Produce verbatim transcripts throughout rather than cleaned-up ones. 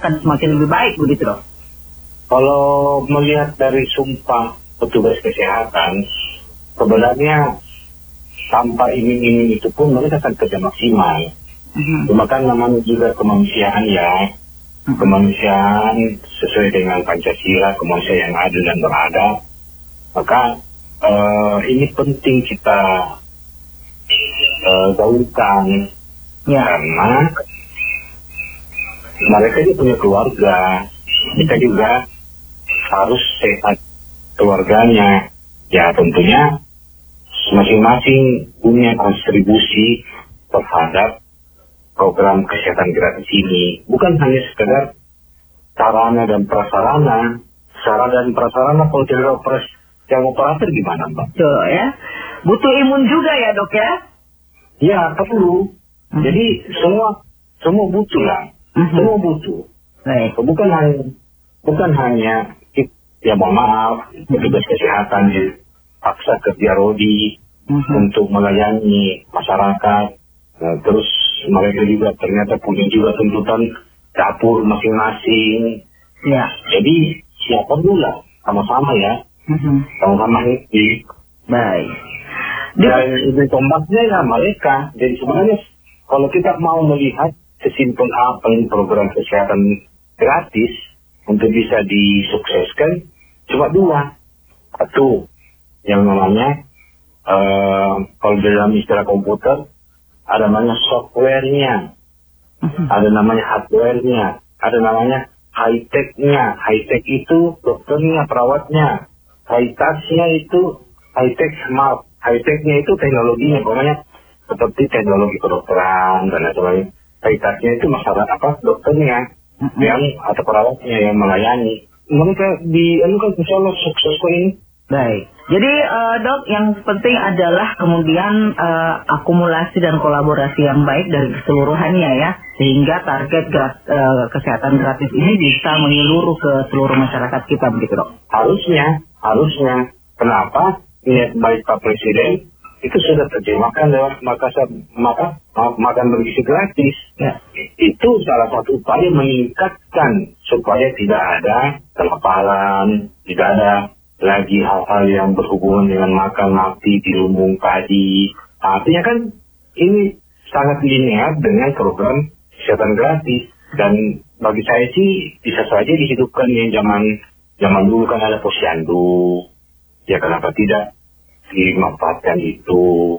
akan semakin lebih baik begitu dok? Kalau melihat dari sumpah petugas kesehatan, sebenarnya tanpa iming-iming itu pun mereka akan kerja maksimal. Uh-huh. Cuma kan namanya juga kemanusiaan ya, uh-huh. kemanusiaan sesuai dengan Pancasila, kemanusiaan yang adil dan beradab. Maka uh, ini penting kita uh, gaulkan, ya. Karena mereka juga punya keluarga, kita juga harus sehat keluarganya. Ya tentunya masing-masing punya kontribusi terhadap program kesehatan gratis ini. Bukan hanya sekedar sarana dan prasarana. Sarana dan prasarana kalau tidak operasi, yang operator gimana Mbak? Betul ya. Butuh imun juga ya dok ya? Ya perlu. Hmm. Jadi semua semua butuh lah. Hmm. Semua butuh. Baik. Bukan hanya bukan hanya ya mohon maaf petugas kesehatan dipaksa kerja rodi uh-huh. untuk melayani masyarakat. Nah, terus mereka juga ternyata punya juga tuntutan dapur masing-masing. Ya. Jadi siapa dulu lah sama-sama ya, uh-huh. sama-sama happy. Baik. Dan itu tombaknya ya mereka. Jadi sebenarnya kalau kita mau melihat sesimpel apa ini program kesehatan gratis untuk bisa disukseskan, cuma dua. Satu, yang namanya, uh, kalau dalam istilah komputer, ada namanya software-nya, uh-huh. ada namanya hardware-nya, ada namanya high-tech-nya. High-tech itu dokternya, perawatnya. High-touch-nya itu high-tech smart. High-tech-nya itu teknologinya, pokoknya seperti teknologi kedokteran dan lain-lain. High-touch-nya itu masyarakat apa, dokternya, uh-huh. yang atau perawatnya yang melayani. Mereka di anu kan insya Allah sukses kok ini. Baik. Jadi uh, dok, yang penting adalah kemudian uh, akumulasi dan kolaborasi yang baik dari keseluruhannya ya, sehingga target grat, uh, kesehatan gratis ini bisa menyeluruh ke seluruh masyarakat kita begitu dok. Harusnya, harusnya. Kenapa? Niat baik Pak Presiden itu sudah terjemahkan lewat Makassar, maka makan bergizi gratis. Ya. Itu salah satu upaya meningkatkan supaya tidak ada kelaparan, tidak ada lagi hal-hal yang berhubungan dengan makan mati di lumbung padi. Artinya kan ini sangat linear dengan program kesehatan gratis. Dan bagi saya sih bisa saja dihidupkan yang zaman zaman dulu kan ada posyandu. Ya kenapa tidak dimanfaatkan itu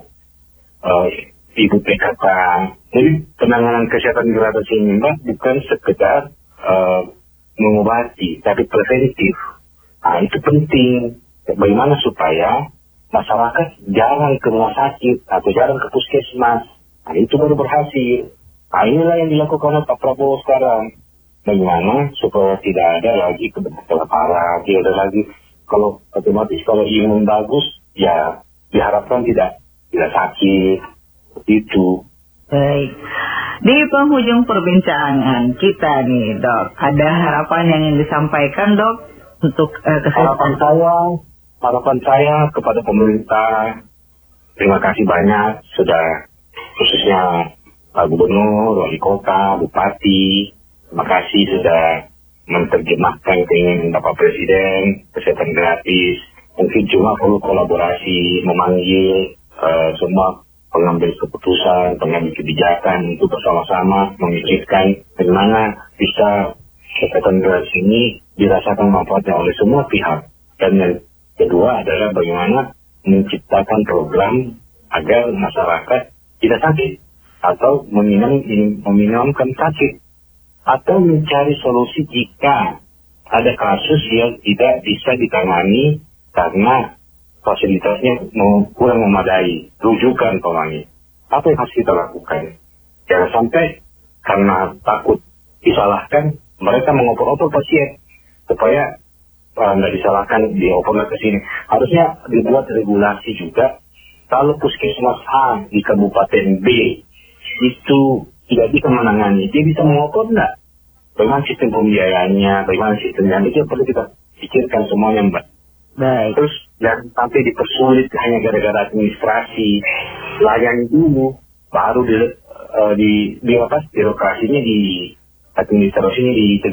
uh, ibu P K K. Jadi penanganan kesehatan gratis ini Mbak bukan sekedar uh, mengobati, tapi preventif. Nah itu penting. Bagaimana supaya masyarakat jarang ke rumah sakit atau jarang ke puskesmas. Nah itu baru berhasil. Nah inilah yang dilakukan oleh Pak Prabowo sekarang. Bagaimana supaya tidak ada lagi kelaparan, tidak ada lagi. Kalau otomatis kalau imun bagus, ya diharapkan tidak tidak sakit, itu. Baik. Di penghujung perbincangan kita nih dok, ada harapan yang ingin disampaikan dok untuk uh, kesehatan? Harapan saya, harapan saya kepada pemerintah, terima kasih banyak sudah khususnya Pak Gubernur, Wali Kota, Bupati, terima kasih sudah menerjemahkan keinginan Bapak Presiden kesehatan gratis. Mungkin cuma perlu kolaborasi, memanggil uh, semua pengambil keputusan, pengambil kebijakan untuk bersama-sama memikirkan bagaimana bisa kesehatan gratis ini dirasakan manfaatnya oleh semua pihak. Dan yang kedua adalah bagaimana menciptakan program agar masyarakat tidak sakit atau meminum, meminumkan sakit. Atau mencari solusi jika ada kasus yang tidak bisa ditangani karena fasilitasnya kurang memadai, rujukan pelangi. Apa yang harus kita lakukan? Jangan sampai karena takut disalahkan, mereka mengoper-oper pasien supaya nggak uh, disalahkan dioper ke sini. Harusnya dibuat regulasi juga. Kalau puskesmas A di Kabupaten B itu tidak bisa menangani, dia bisa mengoper enggak? Bagaimana sistem pembiayaannya, bagaimana sistemnya, itu perlu kita pikirkan semuanya Mbak. Baik. Terus jangan sampai dipersulit hanya gara-gara administrasi. Layani dulu, baru di, uh, di, di apa, birokrasinya di administrasinya di